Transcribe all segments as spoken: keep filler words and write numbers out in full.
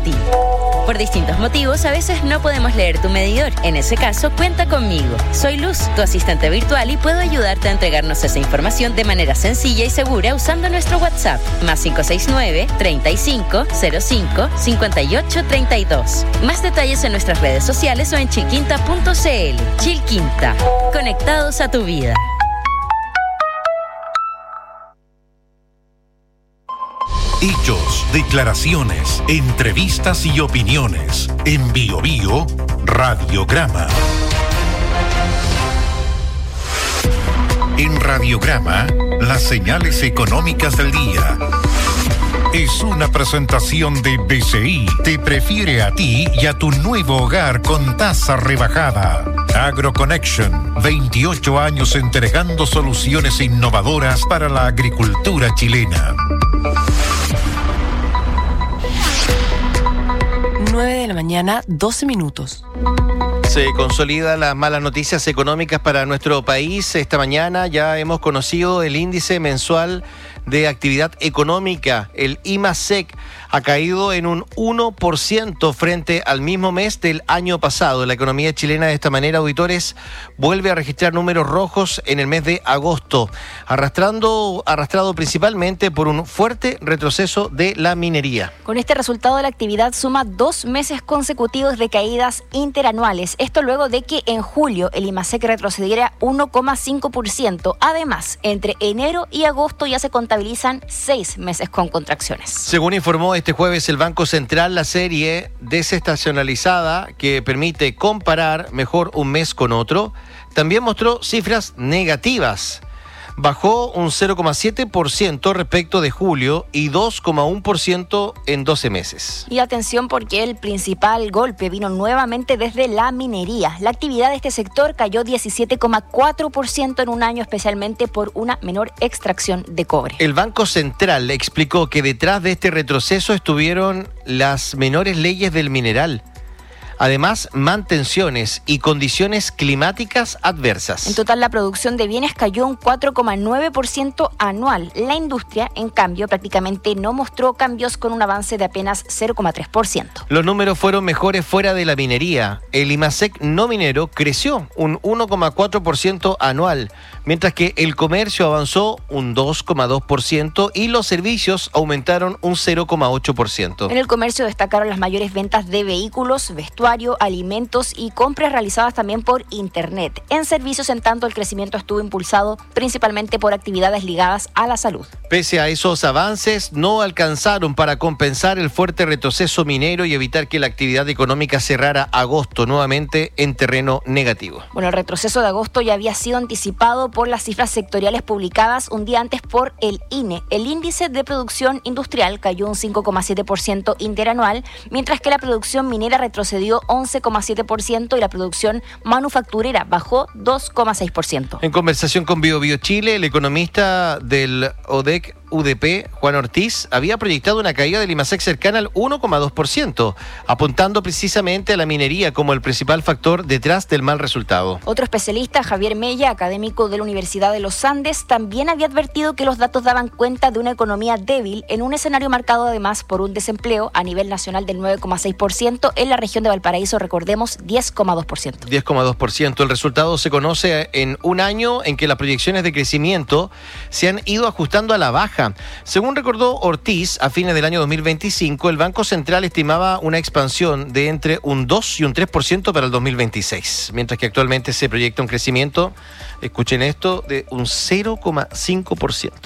ti. Por distintos motivos, a veces no podemos leer tu medidor. En ese caso, cuenta conmigo. Soy Luz, tu asistente virtual, y puedo ayudarte a entregarnos esa información de manera sencilla y segura usando nuestro WhatsApp, más cinco seis nueve, treinta y cinco, cero cinco, cincuenta y ocho, treinta y dos. Más detalles en nuestras redes sociales o en chilquinta punto c l. Chilquinta, conectados a tu vida. Hechos, declaraciones, entrevistas y opiniones. En Bio Bio, Radiograma. En Radiograma, las señales económicas del día. Es una presentación de B C I. Te prefiere a ti y a tu nuevo hogar con tasa rebajada. AgroConnection, veintiocho años entregando soluciones innovadoras para la agricultura chilena. nueve de la mañana, doce minutos. Se consolidan las malas noticias económicas para nuestro país. Esta mañana ya hemos conocido el índice mensual de actividad económica, el IMASEC, ha caído en un uno por ciento frente al mismo mes del año pasado. La economía chilena de esta manera, auditores, vuelve a registrar números rojos en el mes de agosto, arrastrando, arrastrado principalmente por un fuerte retroceso de la minería. Con este resultado, la actividad suma dos meses consecutivos de caídas interanuales. Esto luego de que en julio el IMASEC retrocediera uno coma cinco por ciento. Además, entre enero y agosto ya se contabilizan seis meses con contracciones. Según informó este jueves el Banco Central, la serie desestacionalizada que permite comparar mejor un mes con otro, también mostró cifras negativas. Bajó un cero coma siete por ciento respecto de julio y dos coma uno por ciento en doce meses. Y atención, porque el principal golpe vino nuevamente desde la minería. La actividad de este sector cayó diecisiete coma cuatro por ciento en un año, especialmente por una menor extracción de cobre. El Banco Central explicó que detrás de este retroceso estuvieron las menores leyes del mineral. Además, mantenciones y condiciones climáticas adversas. En total, la producción de bienes cayó un cuatro coma nueve por ciento anual. La industria, en cambio, prácticamente no mostró cambios, con un avance de apenas cero coma tres por ciento. Los números fueron mejores fuera de la minería. El IMASEC no minero creció un uno coma cuatro por ciento anual, mientras que el comercio avanzó un dos coma dos por ciento y los servicios aumentaron un cero coma ocho por ciento. En el comercio destacaron las mayores ventas de vehículos, vestuarios, alimentos y compras realizadas también por internet. En servicios, en tanto, el crecimiento estuvo impulsado principalmente por actividades ligadas a la salud. Pese a esos avances, no alcanzaron para compensar el fuerte retroceso minero y evitar que la actividad económica cerrara agosto nuevamente en terreno negativo. Bueno, el retroceso de agosto ya había sido anticipado por las cifras sectoriales publicadas un día antes por el I N E. El índice de producción industrial cayó un cinco coma siete por ciento interanual, mientras que la producción minera retrocedió once coma siete por ciento y la producción manufacturera bajó dos coma seis por ciento. En conversación con Bio Bio Chile, el economista del O D E C U D P, Juan Ortiz, había proyectado una caída del IMASEC cercana al uno coma dos por ciento, apuntando precisamente a la minería como el principal factor detrás del mal resultado. Otro especialista, Javier Mella, académico de la Universidad de los Andes, también había advertido que los datos daban cuenta de una economía débil en un escenario marcado además por un desempleo a nivel nacional del nueve coma seis por ciento, en la región de Valparaíso, recordemos, diez coma dos por ciento. diez coma dos por ciento. El resultado se conoce en un año en que las proyecciones de crecimiento se han ido ajustando a la baja. Según recordó Ortiz, a fines del año dos mil veinticinco, el Banco Central estimaba una expansión de entre un dos y un tres por ciento para el dos mil veintiséis, mientras que actualmente se proyecta un crecimiento, escuchen esto, de un cero coma cinco por ciento.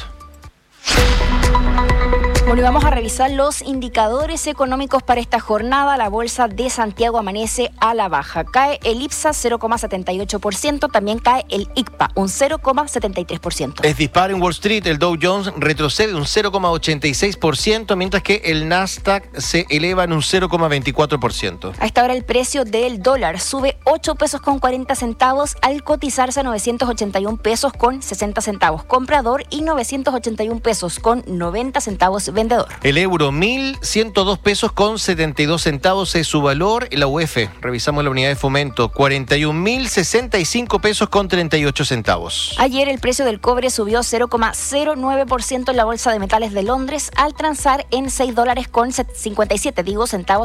Bueno, y vamos a revisar los indicadores económicos para esta jornada. La bolsa de Santiago amanece a la baja. Cae el IPSA cero coma setenta y ocho por ciento, también cae el I C P A un cero coma setenta y tres por ciento. Es dispar en Wall Street, el Dow Jones retrocede un cero coma ochenta y seis por ciento, mientras que el Nasdaq se eleva en un cero coma veinticuatro por ciento. A esta hora el precio del dólar sube ocho pesos con cuarenta centavos al cotizarse a novecientos ochenta y un pesos con sesenta centavos comprador y novecientos ochenta y un pesos con noventa centavos vendedor. El euro, mil ciento dos pesos con setenta y dos centavos es su valor. La U E F, revisamos la unidad de fomento, cuarenta y un mil sesenta y cinco pesos con treinta y ocho centavos. Ayer el precio del cobre subió cero coma cero nueve por ciento en la bolsa de metales de Londres al transar en seis dólares con cincuenta y siete digo, centavos